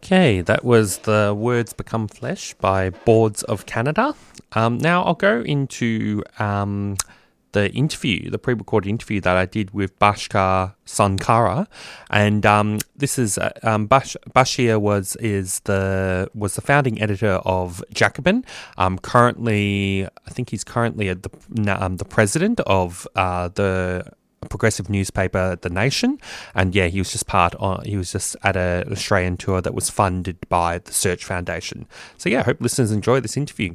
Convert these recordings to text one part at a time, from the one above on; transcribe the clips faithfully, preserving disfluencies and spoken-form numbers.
Okay, that was the Words Become Flesh by Boards of Canada. Um, now I'll go into um, the interview, the pre-recorded interview that I did with Bhaskar Sankara, and um, this is uh, um, Bash- Bashir was is the was the founding editor of Jacobin. Um, currently, I think he's currently at the um, the president of uh, the progressive newspaper The Nation, and yeah, he was just part on he was just at an Australian tour that was funded by the Search Foundation. So yeah, I hope listeners enjoy this interview.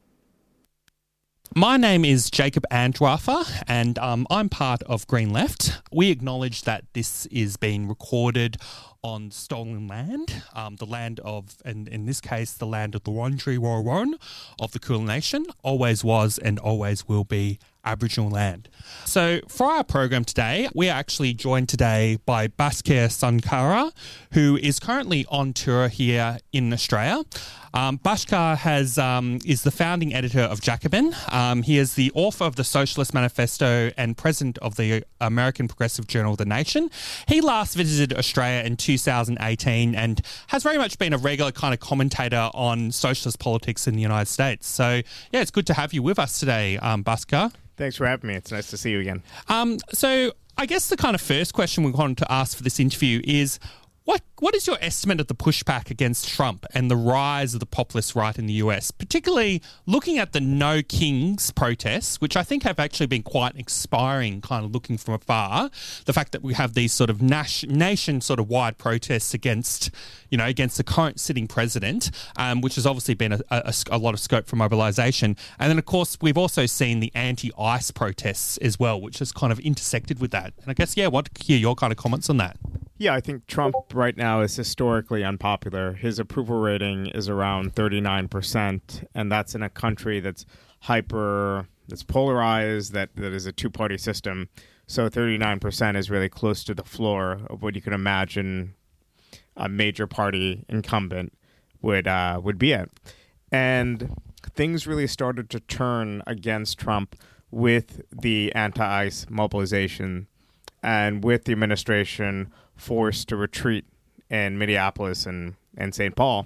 My name is Jacob Andwafer, and um, I'm part of Green Left. We acknowledge that this is being recorded on stolen land, um, the land of, and in this case, the land of the Wurundjeri Woi-wurrung of the Kulin Nation, always was and always will be Aboriginal land. So for our program today, we are actually joined today by Bhaskar Sankara, who is currently on tour here in Australia. Um, Bhaskar has um, is the founding editor of Jacobin. Um, he is the author of the Socialist Manifesto and president of the American Progressive Journal The Nation. He last visited Australia in two thousand eighteen and has very much been a regular kind of commentator on socialist politics in the United States. So, yeah, it's good to have you with us today, um, Bhaskar. Thanks for having me. It's nice to see you again. Um, so I guess the kind of first question we wanted to ask for this interview is, What what is your estimate of the pushback against Trump and the rise of the populist right in the U S, particularly looking at the No Kings protests, which I think have actually been quite inspiring, kind of looking from afar. The fact that we have these sort of nas- nation sort of wide protests against, you know, against the current sitting president, um, which has obviously been a, a, a lot of scope for mobilisation. And then, of course, we've also seen the anti-ICE protests as well, which has kind of intersected with that. And I guess, yeah, I want to hear your kind of comments on that. Yeah, I think Trump right now is historically unpopular. His approval rating is around thirty-nine percent, and that's in a country that's hyper, that's polarized, that, that is a two-party system. So thirty-nine percent is really close to the floor of what you can imagine a major party incumbent would uh, would be at. And things really started to turn against Trump with the anti-ICE mobilization and with the administration forced to retreat in Minneapolis and, and Saint Paul.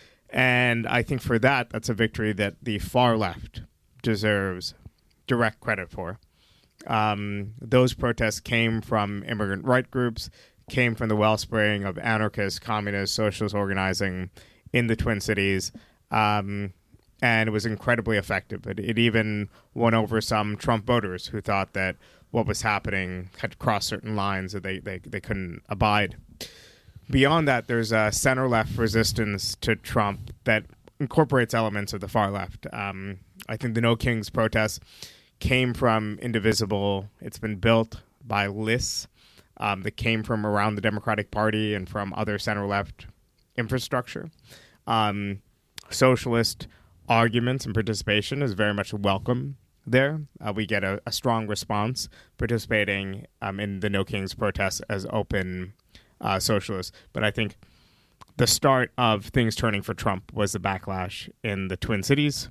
And I think for that, that's a victory that the far left deserves direct credit for. Um, those protests came from immigrant right groups, came from the wellspring of anarchist, communist, socialist organizing in the Twin Cities, um, and it was incredibly effective. It, it even won over some Trump voters who thought that what was happening had crossed certain lines that they, they, they couldn't abide. Beyond that, there's a center-left resistance to Trump that incorporates elements of the far left. Um, I think the No Kings protests came from Indivisible. It's been built by lists um, that came from around the Democratic Party and from other center-left infrastructure. Um, socialist arguments and participation is very much welcome there. Uh, we get a, a strong response participating um, in the No Kings protests as open uh, socialists. But I think the start of things turning for Trump was the backlash in the Twin Cities,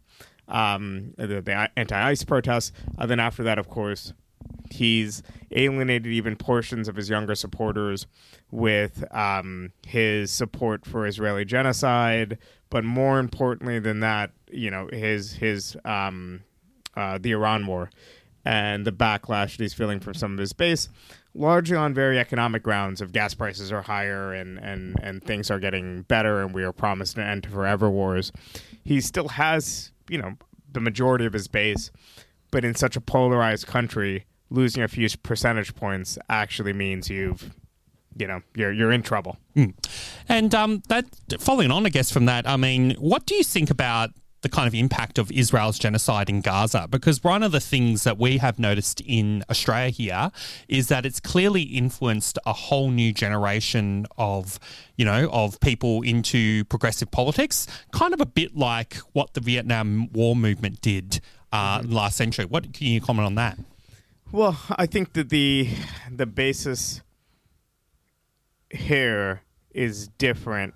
um, the, the anti-ICE protests. And then after that, of course, he's alienated even portions of his younger supporters with um, his support for Israeli genocide. But more importantly than that, you know, his his um, Uh, the Iran war and the backlash that he's feeling from some of his base, largely on very economic grounds of gas prices are higher and, and, and things are getting better and we are promised an end to forever wars. He still has, you know, the majority of his base, but in such a polarized country, losing a few percentage points actually means you've, you know, you're you're in trouble. Mm. And um, that following on, I guess, from that, I mean, what do you think about the kind of impact of Israel's genocide in Gaza? Because one of the things that we have noticed in Australia here is that it's clearly influenced a whole new generation of, you know, of people into progressive politics, kind of a bit like what the Vietnam War movement did uh, mm-hmm. last century. What can you comment on that? Well, I think that the the basis here is different.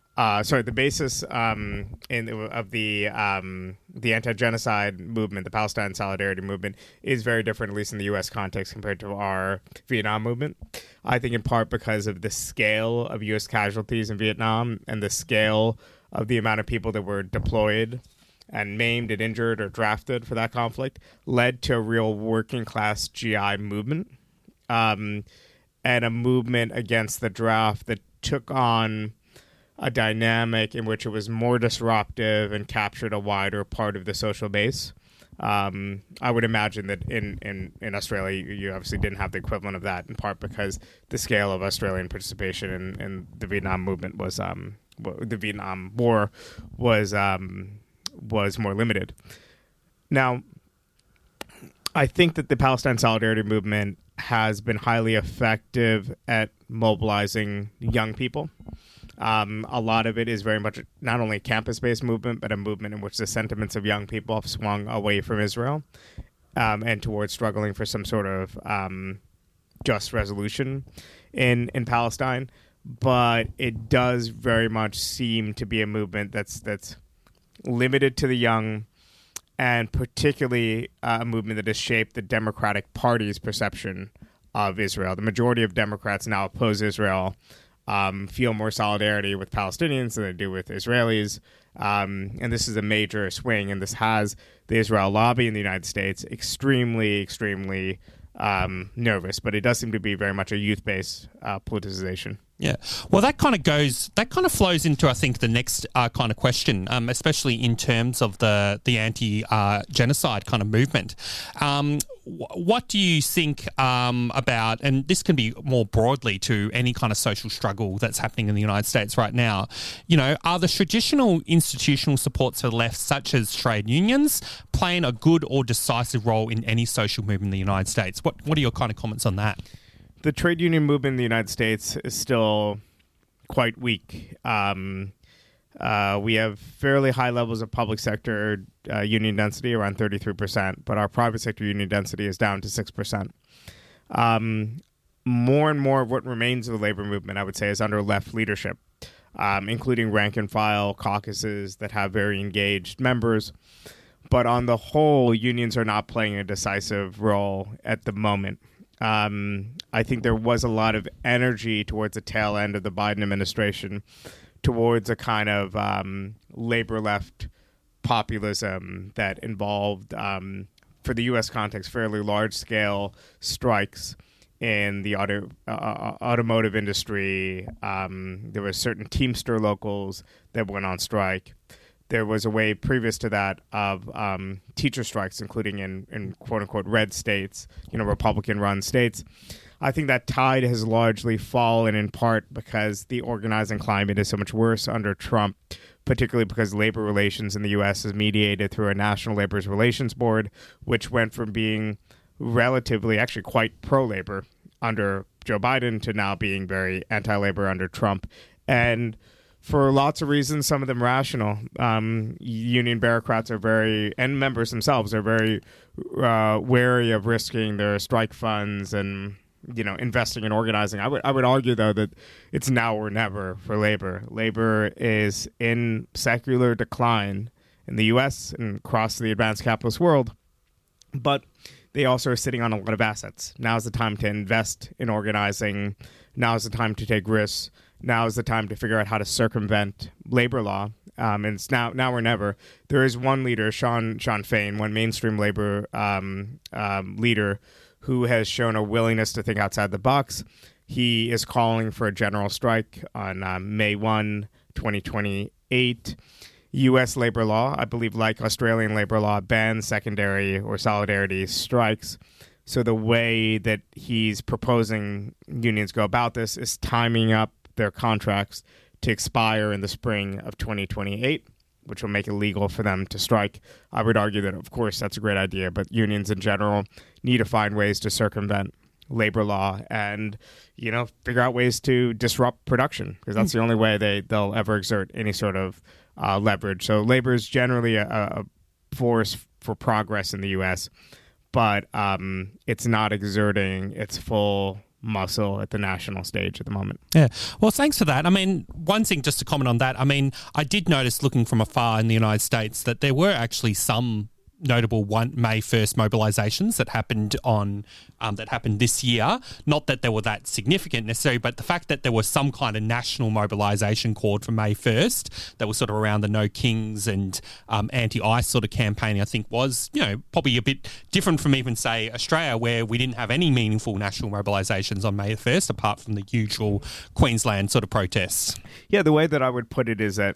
Uh, sorry, the basis um, in, of the um, the anti-genocide movement, the Palestine Solidarity Movement, is very different, at least in the U S context, compared to our Vietnam movement. I think in part because of the scale of U S casualties in Vietnam and the scale of the amount of people that were deployed and maimed and injured or drafted for that conflict led to a real working-class G I movement um, and a movement against the draft that took on a dynamic in which it was more disruptive and captured a wider part of the social base. Um, I would imagine that in, in, in Australia, you, you obviously didn't have the equivalent of that, in part because the scale of Australian participation in, in the Vietnam movement was um, the Vietnam War was um, was more limited. Now, I think that the Palestine Solidarity Movement has been highly effective at mobilizing young people. Um, a lot of it is very much not only a campus-based movement, but a movement in which the sentiments of young people have swung away from Israel um, and towards struggling for some sort of um, just resolution in in Palestine. But it does very much seem to be a movement that's that's limited to the young, and particularly uh, a movement that has shaped the Democratic Party's perception of Israel. The majority of Democrats now oppose Israel. Um, feel more solidarity with Palestinians than they do with Israelis. Um, and this is a major swing, and this has the Israel lobby in the United States extremely, extremely um, nervous. But it does seem to be very much a youth-based uh, politicization. Yeah. Well, that kind of goes, that kind of flows into, I think, the next uh, kind of question, um, especially in terms of the, the anti-genocide uh, kind of movement. Um, wh- what do you think um, about, and this can be more broadly to any kind of social struggle that's happening in the United States right now, you know, are the traditional institutional supports for the left, such as trade unions, playing a good or decisive role in any social movement in the United States? What What are your kind of comments on that? The trade union movement in the United States is still quite weak. Um, uh, we have fairly high levels of public sector uh, union density, around thirty-three percent, but our private sector union density is down to six percent. Um, more and more of what remains of the labor movement, I would say, is under left leadership, um, including rank and file caucuses that have very engaged members. But on the whole, unions are not playing a decisive role at the moment. Um, I think there was a lot of energy towards the tail end of the Biden administration towards a kind of um, labor left populism that involved, um, for the U S context, fairly large scale strikes in the auto, uh, automotive industry. Um, there were certain Teamster locals that went on strike. There was a wave previous to that of um, teacher strikes, including in, in quote-unquote red states, you know, Republican-run states. I think that tide has largely fallen in part because the organizing climate is so much worse under Trump, particularly because labor relations in the U S is mediated through a National Labor Relations Board, which went from being relatively, actually quite pro-labor under Joe Biden to now being very anti-labor under Trump. And for lots of reasons, some of them rational, um, union bureaucrats are very, and members themselves are very uh, wary of risking their strike funds and, you know, investing in organizing. I would I would argue, though, that it's now or never for labor. Labor is in secular decline in the U S and across the advanced capitalist world, but they also are sitting on a lot of assets. Now's the time to invest in organizing. Now's the time to take risks. Now is the time to figure out how to circumvent labor law, um, and it's now now or never. There is one leader, Sean Sean Fain, one mainstream labor um, um, leader, who has shown a willingness to think outside the box. He is calling for a general strike on uh, May first, twenty twenty-eight. U S labor law, I believe, like Australian labor law, bans secondary or solidarity strikes. So the way that he's proposing unions go about this is timing up their contracts to expire in the spring of twenty twenty-eight, which will make it legal for them to strike. I would argue that, of course, that's a great idea, but unions in general need to find ways to circumvent labor law and, you know, figure out ways to disrupt production, because that's the only way they, they'll ever exert any sort of uh, leverage. So labor is generally a, a force for progress in the U S, but um, it's not exerting its full muscle at the national stage at the moment. Yeah. Well, thanks for that. I mean, one thing just to comment on that, I mean, I did notice looking from afar in the United States that there were actually some notable one May first mobilisations that happened on um, that happened this year. Not that they were that significant necessarily, but the fact that there was some kind of national mobilisation called for May first that was sort of around the No Kings and um, anti-ICE sort of campaign, I think was, you know, probably a bit different from even, say, Australia, where we didn't have any meaningful national mobilisations on May first, apart from the usual Queensland sort of protests. Yeah, the way that I would put it is that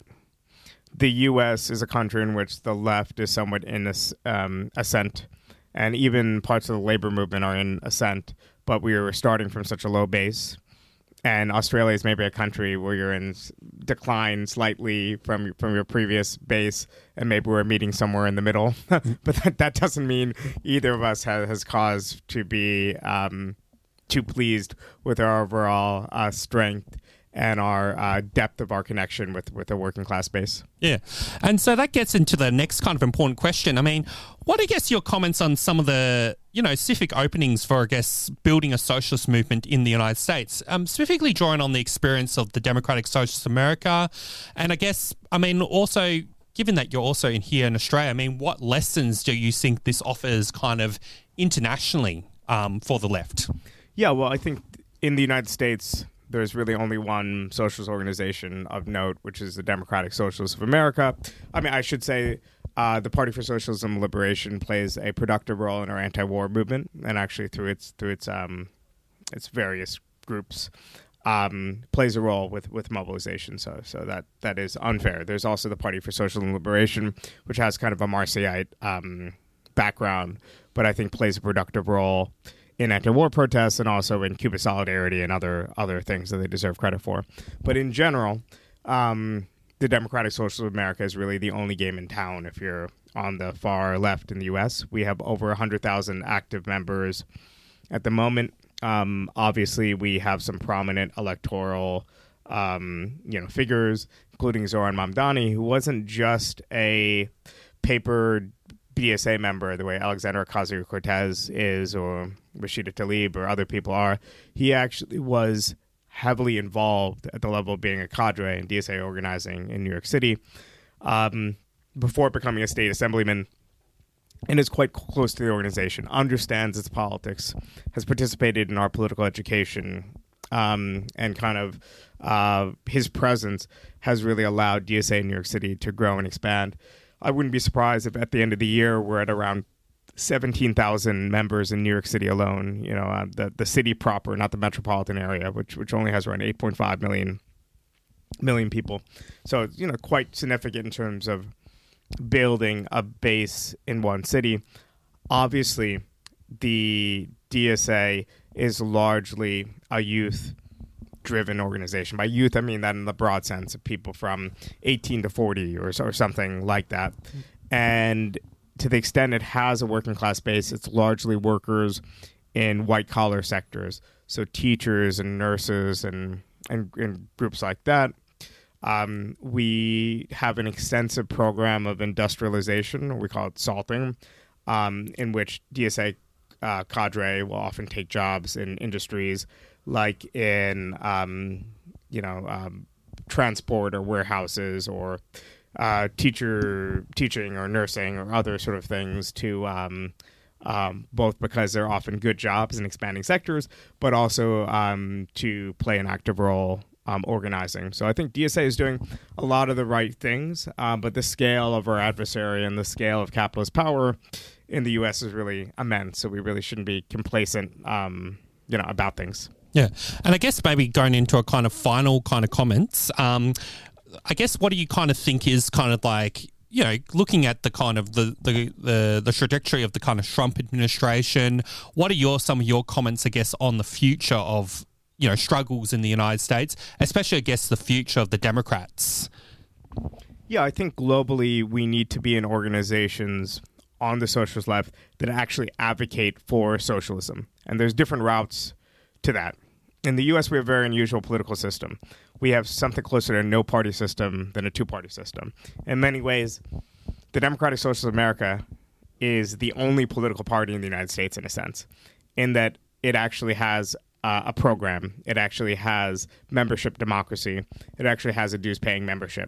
the U S is a country in which the left is somewhat in um, ascent, and even parts of the labor movement are in ascent, but we are starting from such a low base. And Australia is maybe a country where you're in decline slightly from from your previous base, and maybe we're meeting somewhere in the middle. But that, that doesn't mean either of us has, has cause to be um, too pleased with our overall uh, strength and our uh, depth of our connection with, with the working class base. Yeah. And so that gets into the next kind of important question. I mean, what I guess your comments on some of the, you know, civic openings for, I guess, building a socialist movement in the United States, um, specifically drawing on the experience of the Democratic Socialist America. And I guess, I mean, also, given that you're also in here in Australia, I mean, what lessons do you think this offers kind of internationally um, for the left? Yeah, well, I think in the United States, there's really only one socialist organization of note, which is the Democratic Socialists of America. I mean, I should say uh, the Party for Socialism and Liberation plays a productive role in our anti-war movement, and actually through its through its um, its various groups, um, plays a role with, with mobilization. So so that that is unfair. There's also the Party for Socialism and Liberation, which has kind of a Marxist um, background, but I think plays a productive role in anti-war protests and also in Cuba solidarity and other other things that they deserve credit for. But in general, um, the Democratic Socialists of America is really the only game in town if you're on the far left in the U S. We have over one hundred thousand active members at the moment. Um, obviously, we have some prominent electoral um, you know, figures, including Zoran Mamdani, who wasn't just a paper B S A member the way Alexandra Ocasio-Cortez is, or Rashida Tlaib or other people are. He actually was heavily involved at the level of being a cadre in D S A organizing in New York City um, before becoming a state assemblyman, and is quite close to the organization, understands its politics, has participated in our political education, um, and kind of uh, his presence has really allowed D S A in New York City to grow and expand. I wouldn't be surprised if at the end of the year we're at around seventeen thousand members in New York City alone. You know, uh, the the city proper, not the metropolitan area, which which only has around eight point five million million people. So it's, you know, quite significant in terms of building a base in one city. Obviously, the D S A is largely a youth driven organization. By youth, I mean that in the broad sense of people from eighteen to forty or, or something like that. And to the extent it has a working class base, it's largely workers in white collar sectors. So teachers and nurses and, and, and groups like that. Um, we have an extensive program of industrialization, or we call it salting, um, in which D S A uh, cadre will often take jobs in industries like in, um, you know, um, transport or warehouses or uh, teacher teaching or nursing or other sort of things to um, um, both because they're often good jobs in expanding sectors, but also um, to play an active role um, organizing. So I think D S A is doing a lot of the right things, um, but the scale of our adversary and the scale of capitalist power in the U S is really immense. So we really shouldn't be complacent, um, you know, about things. Yeah. And I guess maybe going into a kind of final kind of comments, um, I guess what do you kind of think is kind of like, you know, looking at the kind of the, the, the, the trajectory of the kind of Trump administration, what are your some of your comments, I guess, on the future of, you know, struggles in the United States, especially, I guess, the future of the Democrats? Yeah, I think globally we need to be in organizations on the socialist left that actually advocate for socialism. And there's different routes to that. In the U S, we have a very unusual political system. We have something closer to a no-party system than a two-party system. In many ways, the Democratic Socialists of America is the only political party in the United States, in a sense, in that it actually has uh, a program. It actually has membership democracy. It actually has a dues-paying membership.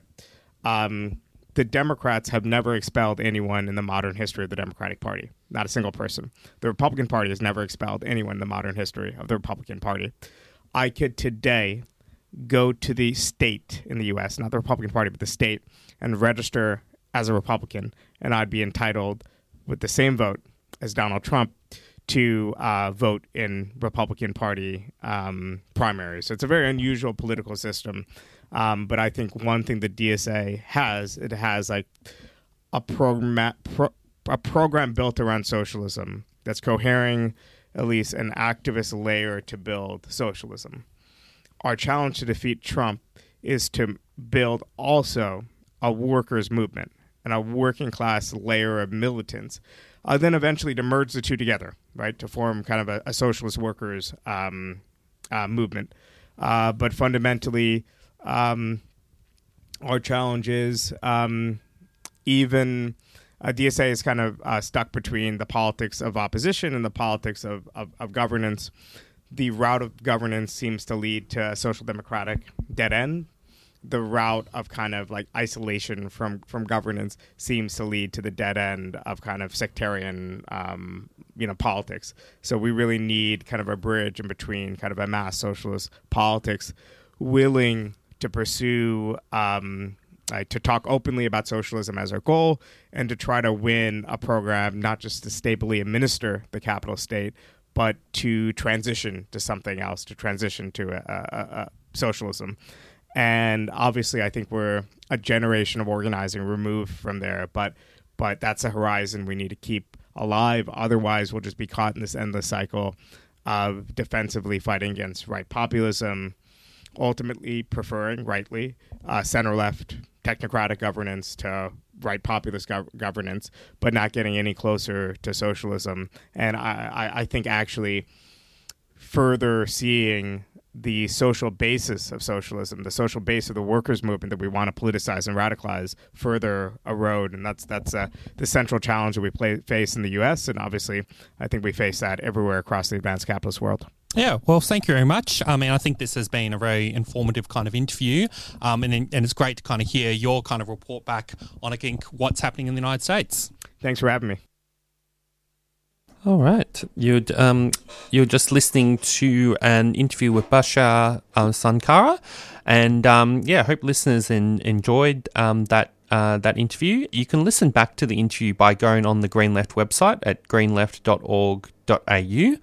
Um, the Democrats have never expelled anyone in the modern history of the Democratic Party. Not a single person. The Republican Party has never expelled anyone in the modern history of the Republican Party. I could today go to the state in the U S, not the Republican Party, but the state, and register as a Republican, and I'd be entitled with the same vote as Donald Trump to uh, vote in Republican Party um, primaries. So it's a very unusual political system. Um, but I think one thing the D S A has, it has like a program, pro, a program built around socialism that's cohering at least an activist layer to build socialism. Our challenge to defeat Trump is to build also a workers' movement and a working class layer of militants, uh, then eventually to merge the two together, right, to form kind of a, a socialist workers um, uh, movement. Uh, but fundamentally, um, our challenge is um, even uh, D S A is kind of uh, stuck between the politics of opposition and the politics of, of, of governance. The route of governance seems to lead to a social democratic dead end. The route of kind of like isolation from, from governance seems to lead to the dead end of kind of sectarian, um, you know, politics. So we really need kind of a bridge in between kind of a mass socialist politics willing to pursue, um, uh, to talk openly about socialism as our goal and to try to win a program, not just to stably administer the capital state, but to transition to something else, to transition to a, a, a socialism. And obviously, I think we're a generation of organizing removed from there, but but that's a horizon we need to keep alive. Otherwise, we'll just be caught in this endless cycle of defensively fighting against right populism, ultimately preferring, rightly, uh, center-left technocratic governance to right populist gov- governance, but not getting any closer to socialism. And I, I, I think actually further seeing the social basis of socialism, the social base of the workers' movement that we want to politicize and radicalize, further erode. And that's that's uh, the central challenge that we play, face in the U S. And obviously, I think we face that everywhere across the advanced capitalist world. Yeah, well, thank you very much. I mean, I think this has been a very informative kind of interview, um, and and it's great to kind of hear your kind of report back on, I think, what's happening in the United States. Thanks for having me. All right. You're, um, you're just listening to an interview with Bashar uh, Sankara. And, um, yeah, I hope listeners in, enjoyed um, that uh, that interview. You can listen back to the interview by going on the Green Left website at green left dot org dot a u.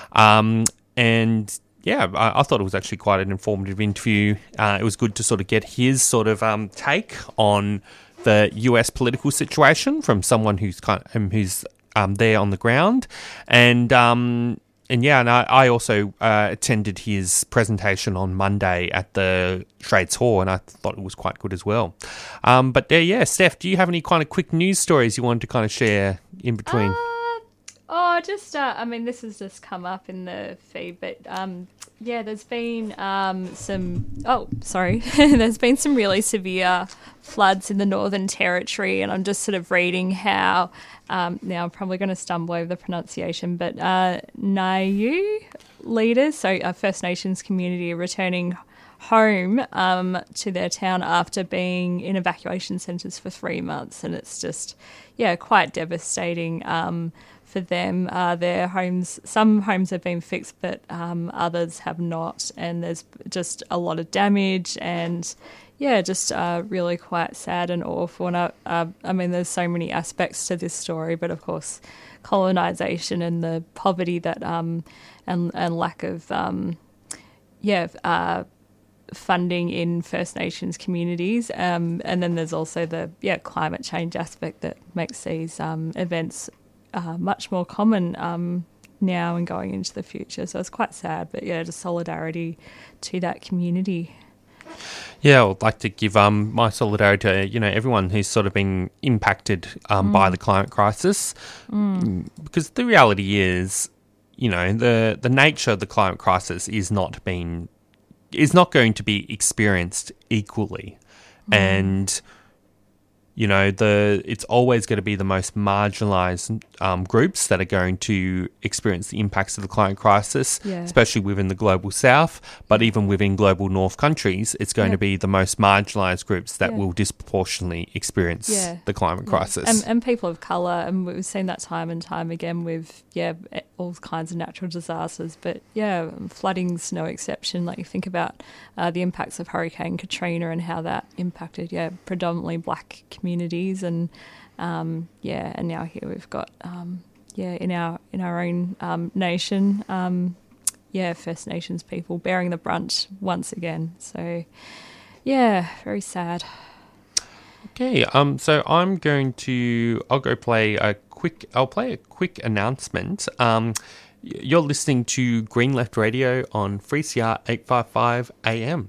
Um, and, yeah, I, I thought it was actually quite an informative interview. Uh, it was good to sort of get his sort of um, take on the U S political situation from someone who's kind of, um, who's Um, there on the ground, and um, and yeah, and I, I also uh, attended his presentation on Monday at the Trades Hall, and I thought it was quite good as well. Um, but there, yeah, Steph, do you have any kind of quick news stories you wanted to kind of share in between? Uh, oh, just uh, I mean, this has just come up in the feed, but um, yeah, there's been um, some. Oh, sorry, there's been some really severe floods in the Northern Territory, and I'm just sort of reading how. Um, now I'm probably going to stumble over the pronunciation, but uh, Nayu leaders, so a First Nations community, are returning home um, to their town after being in evacuation centres for three months, and it's just, yeah, quite devastating um, for them. Uh, their homes, some homes have been fixed, but um, others have not, and there's just a lot of damage and. Yeah, just uh, really quite sad and awful. And I, uh, I mean, there's so many aspects to this story, but of course, colonisation and the poverty that um, and and lack of um, yeah uh, funding in First Nations communities, um, and then there's also the yeah climate change aspect that makes these um, events uh, much more common um, now and going into the future. So it's quite sad, but yeah, just solidarity to that community. Yeah, I would like to give um, my solidarity to, you know, everyone who's sort of been impacted um, mm. by the climate crisis. Mm. Because the reality is, you know, the, the nature of the climate crisis is not being, is not going to be experienced equally. Mm. And you know, the it's always going to be the most marginalised um, groups that are going to experience the impacts of the climate crisis, Yeah. especially within the global south, but even within global north countries, it's going Yeah. to be the most marginalised groups that Yeah. will disproportionately experience Yeah. the climate Yeah. crisis. And, and people of colour, and we've seen that time and time again with, yeah, all kinds of natural disasters. But, yeah, flooding's no exception. Like, you think about uh, the impacts of Hurricane Katrina and how that impacted, yeah, predominantly black communities. And, um, yeah, and now here we've got, um, yeah, in our in our own um, nation, um, yeah, First Nations people bearing the brunt once again. So, yeah, very sad. Okay, um, so I'm going to, I'll go play a quick, I'll play a quick announcement. Um, y- you're listening to Green Left Radio on three C R eight fifty-five A M.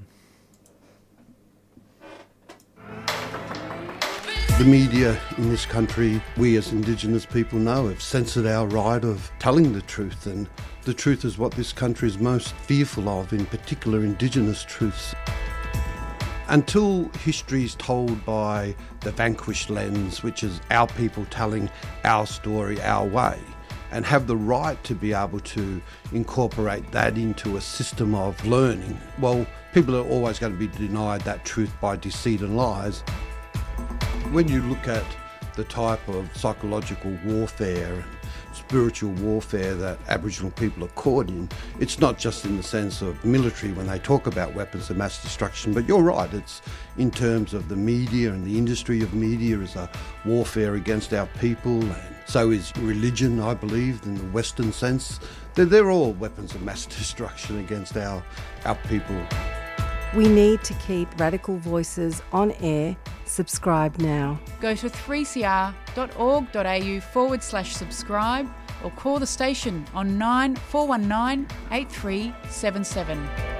The media in this country, we as Indigenous people know, have censored our right of telling the truth, and the truth is what this country is most fearful of, in particular Indigenous truths. Until history is told by the vanquished lens, which is our people telling our story our way, and have the right to be able to incorporate that into a system of learning, well, people are always going to be denied that truth by deceit and lies. When you look at the type of psychological warfare and spiritual warfare that Aboriginal people are caught in, it's not just in the sense of military when they talk about weapons of mass destruction, but you're right, it's in terms of the media, and the industry of media is a warfare against our people, and so is religion, I believe, in the Western sense. They're, they're all weapons of mass destruction against our, our people. We need to keep Radical Voices on air. Subscribe now. Go to three c r dot org dot a u forward slash subscribe or call the station on nine four one nine eight three seven seven.